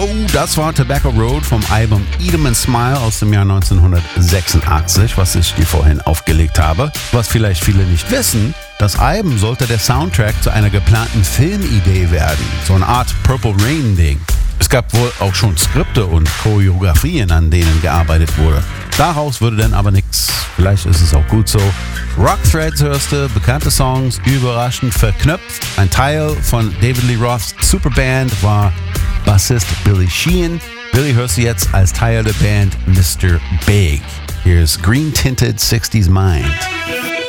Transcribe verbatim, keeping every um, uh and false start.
Oh, das war Tobacco Road vom Album Eat 'em and Smile aus dem Jahr neunzehnhundertsechsundachtzig, was ich dir vorhin aufgelegt habe. Was vielleicht viele nicht wissen, das Album sollte der Soundtrack zu einer geplanten Filmidee werden. So eine Art Purple Rain-Ding. Es gab wohl auch schon Skripte und Choreografien, an denen gearbeitet wurde. Daraus würde dann aber nichts. Vielleicht ist es auch gut so. Rock Threads hörst du, bekannte Songs, überraschend verknüpft. Ein Teil von David Lee Roths Superband war Bassist Billy Sheehan. Billy hörst du jetzt als Teil der Band Mister Big. Here's Green Tinted sixties Mind.